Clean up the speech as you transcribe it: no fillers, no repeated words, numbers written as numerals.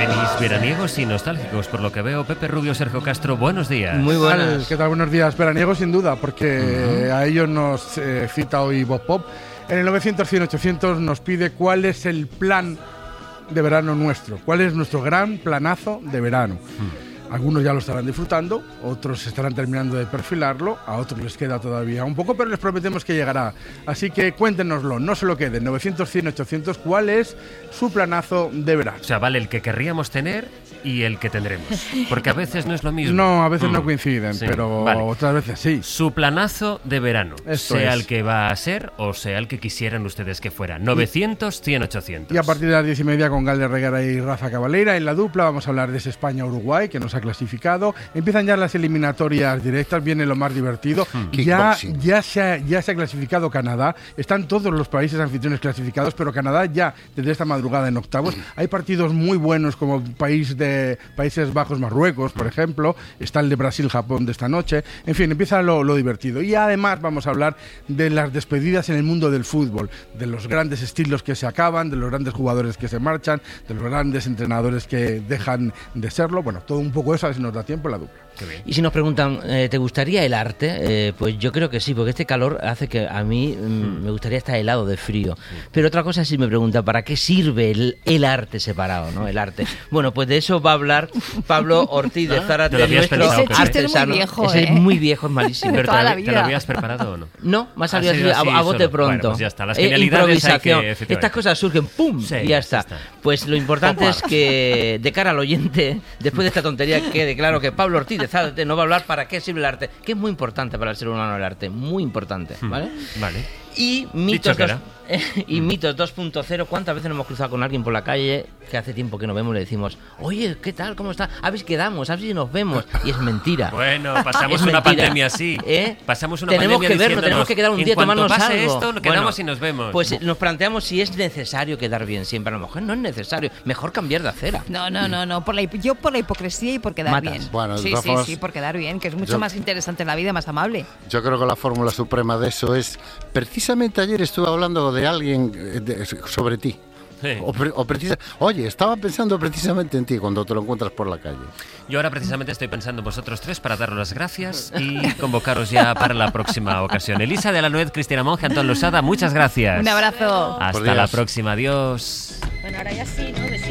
Venís veraniegos y nostálgicos, por lo que veo. Pepe Rubio, Sergio Castro, buenos días. Muy buenas. ¿Qué tal? Buenos días. Veraniegos sin duda, porque a ellos nos cita hoy Bob Pop. En el 900-100-800 nos pide cuál es el plan de verano nuestro, cuál es nuestro gran planazo de verano. Algunos ya lo estarán disfrutando, otros estarán terminando de perfilarlo, a otros les queda todavía un poco, pero les prometemos que llegará. Así que cuéntenoslo, no se lo queden. 900-100-800, ¿cuál es su planazo de verano? O sea, vale el que querríamos tener y el que tendremos. Porque a veces no es lo mismo. No, a veces no coinciden, sí, pero vale. otras veces sí. Su planazo de verano, Esto sea es. el que va a ser o sea el que quisieran ustedes que fuera. 900-100-800. Y a partir de las 10:30 con Galder Reguera y Rafa Cavalera en la dupla vamos a hablar de ese España-Uruguay que nos ha clasificado. Empiezan ya las eliminatorias directas, viene lo más divertido. Ya se ha clasificado Canadá. Están todos los países anfitriones clasificados, pero Canadá ya desde esta madrugada en octavos. Hay partidos muy buenos como Países Bajos, Marruecos, por ejemplo. Está el de Brasil-Japón de esta noche. En fin, empieza lo divertido. Y además vamos a hablar de las despedidas en el mundo del fútbol, de los grandes estilos que se acaban, de los grandes jugadores que se marchan, de los grandes entrenadores que dejan de serlo. Bueno, todo un poco eso, a ver si nos da tiempo en la dupla. Y si nos preguntan, ¿te gustaría el arte? Pues yo creo que sí, porque este calor hace que a mí me gustaría estar helado de frío. Pero otra cosa, si me preguntan, ¿para qué sirve el arte separado, ¿no? El arte. Bueno, pues de eso va a hablar Pablo Ortiz de Zárate, nuestro artesano. Es muy viejo, es malísimo. ¿Pero toda la vida. ¿Te lo habías preparado o no? No, me ha salido así, a bote solo. pronto. Bueno, pues ya está. Las genialidades hay que, improvisación. Estas cosas surgen, ¡pum! Sí, y ya está. Pues lo importante es que, de cara al oyente, después de esta tontería, quede claro que Pablo Ortiz de Zárate nos va a hablar para qué sirve el arte, que es muy importante para el ser humano el arte, muy importante, ¿vale? Vale. Y mitos 2.0, ¿cuántas veces nos hemos cruzado con alguien por la calle que hace tiempo que nos vemos y le decimos, oye, ¿qué tal? ¿Cómo está? A ver si quedamos, a ver si nos vemos. Y es mentira. Bueno, pasamos Es una mentira. pandemia así. Pasamos una tenemos pandemia que vernos, tenemos que quedar un día, tomarnos en cuanto pase algo. esto, quedamos y nos vemos. Pues nos planteamos si es necesario quedar bien siempre. A lo mejor no es necesario. Mejor cambiar de acera. No. Yo por la hipocresía y por quedar Matas. bien. Bueno, sí, por quedar bien, que es mucho más interesante en la vida, más amable. Yo creo que la fórmula suprema de eso es... Precisamente ayer estuve hablando de alguien sobre ti. Sí. Oye, estaba pensando precisamente en ti cuando te lo encuentras por la calle. Yo ahora precisamente estoy pensando en vosotros tres para daros las gracias y convocaros ya para la próxima ocasión. Elisa de la Nuez, Cristina Monge, Antón Losada, muchas gracias. Un abrazo. Hasta la próxima, adiós. Bueno, ahora ya sí, ¿no?